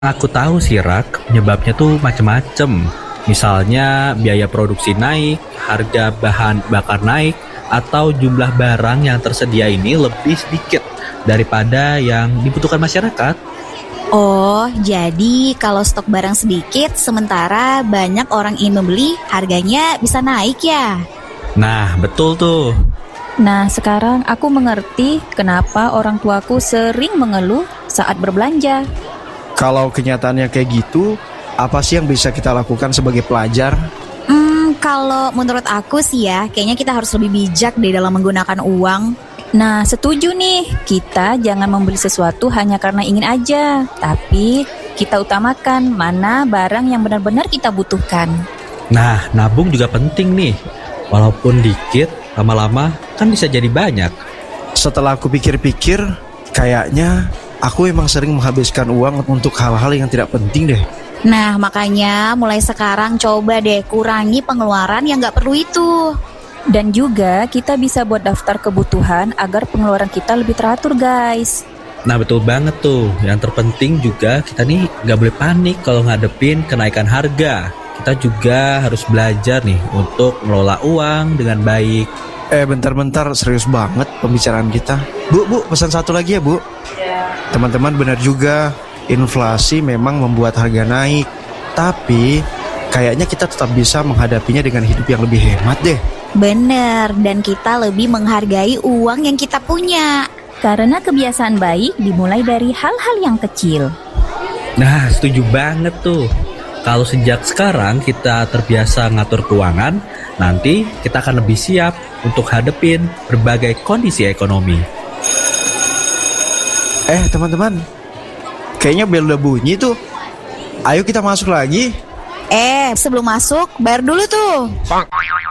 Aku tahu sih, Rak, penyebabnya tuh macem-macem. Misalnya biaya produksi naik, harga bahan bakar naik, atau jumlah barang yang tersedia ini lebih sedikit daripada yang dibutuhkan masyarakat. Oh, jadi kalau stok barang sedikit, sementara banyak orang ingin membeli, harganya bisa naik ya? Nah, betul tuh. Nah, sekarang aku mengerti kenapa orang tuaku sering mengeluh saat berbelanja. Kalau kenyataannya kayak gitu, apa sih yang bisa kita lakukan sebagai pelajar? Kalau menurut aku sih ya, kayaknya kita harus lebih bijak deh dalam menggunakan uang. Nah, setuju nih. Kita jangan membeli sesuatu hanya karena ingin aja, tapi kita utamakan mana barang yang benar-benar kita butuhkan. Nah, nabung juga penting nih. Walaupun dikit, lama-lama kan bisa jadi banyak. Setelah aku pikir-pikir, kayaknya aku emang sering menghabiskan uang untuk hal-hal yang tidak penting deh. Nah, makanya mulai sekarang coba deh kurangi pengeluaran yang nggak perlu itu. Dan juga kita bisa buat daftar kebutuhan agar pengeluaran kita lebih teratur, guys. Nah, betul banget tuh. Yang terpenting juga kita nih nggak boleh panik kalau ngadepin kenaikan harga. Kita juga harus belajar nih untuk mengelola uang dengan baik. Bentar-bentar, serius banget pembicaraan kita. Bu, pesan satu lagi ya, Bu. Teman-teman, benar juga, inflasi memang membuat harga naik. Tapi kayaknya kita tetap bisa menghadapinya dengan hidup yang lebih hemat deh. Bener, dan kita lebih menghargai uang yang kita punya. Karena kebiasaan baik dimulai dari hal-hal yang kecil. Nah, setuju banget tuh. Kalau sejak sekarang kita terbiasa ngatur keuangan, nanti kita akan lebih siap untuk hadepin berbagai kondisi ekonomi. Teman-teman, kayaknya bel udah bunyi tuh. Ayo kita masuk lagi. Sebelum masuk, bayar dulu tuh.